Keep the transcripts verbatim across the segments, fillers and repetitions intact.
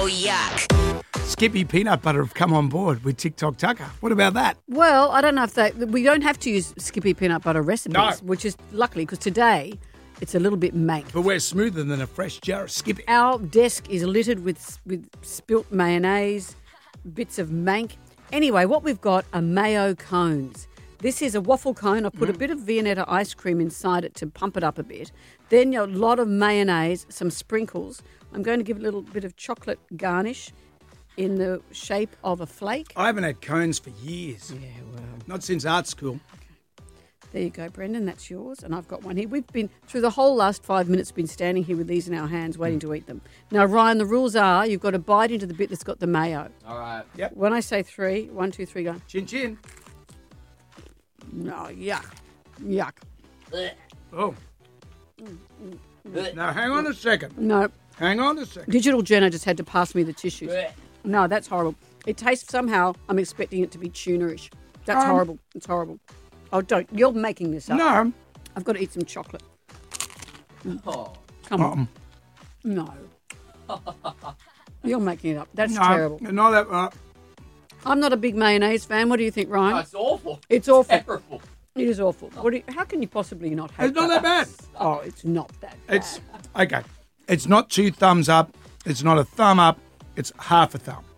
yuck. Skippy Peanut Butter have come on board with TikTok Tucker. What about that? Well, I don't know if they... We don't have to use Skippy Peanut Butter recipes, No. which is luckily because today it's a little bit mank. But we're smoother than a fresh jar of Skippy. Our desk is littered with with spilt mayonnaise, bits of mank. Anyway, what we've got are mayo cones. This is a waffle cone. I put mm. a bit of Viennetta ice cream inside it to pump it up a bit. Then a lot of mayonnaise, some sprinkles. I'm going to give a little bit of chocolate garnish in the shape of a flake. I haven't had cones for years. Yeah, well. Not since art school. Okay. There you go, Brendan. That's yours. And I've got one here. We've been, through the whole last five minutes, been standing here with these in our hands waiting mm. to eat them. Now, Ryan, the rules are you've got to bite into the bit that's got the mayo. All right. Yep. When I say three, one, two, three, go. Chin chin. No, yuck. Yuck. Oh. Now, hang on a second. No. Hang on a second. Digital Jenna just had to pass me the tissues. No, that's horrible. It tastes somehow, I'm expecting it to be tuna-ish. That's Um, horrible. It's horrible. Oh, don't. You're making this up. No. I've got to eat some chocolate. Oh. Come on. Um, No. You're making it up. That's no, terrible. No, that, uh, I'm not a big mayonnaise fan. What do you think, Ryan? Oh, it's awful. It's awful. Terrible. It is awful. What do you, how can you possibly not hate it's not that bad. Oh, it's not that bad. It's, okay. It's not two thumbs up. It's not a thumb up. It's half a thumb.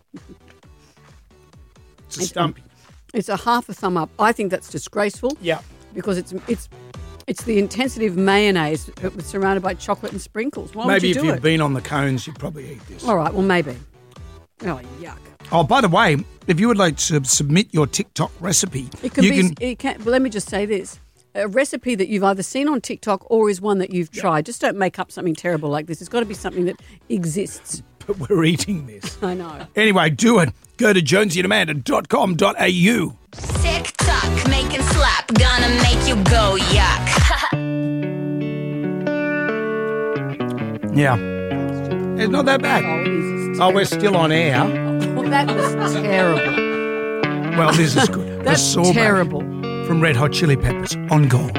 It's a It's- stumpy. It's a half a thumb up. I think that's disgraceful. Yeah. Because it's it's it's the intensity of mayonnaise but was surrounded by chocolate and sprinkles. Why Maybe would if you do you've it? been on the cones, you'd probably eat this. All right, well, maybe. Oh, yuck. Oh, by the way, if you would like to submit your TikTok recipe, It can you be. can. It can, well, let me just say this: a recipe that you've either seen on TikTok or is one that you've tried. Just don't make up something terrible like this. It's got to be something that exists. But we're eating this. I know. Anyway, do it. Go to jonesy and amanda dot com dot a u. TikTok, make and slap, gonna make you go yuck. Yeah. It's not that bad. Oh, this is Oh, we're still on air. terrible. That was terrible. Well, this is good. That's The sorbet terrible. from Red Hot Chili Peppers on Gold.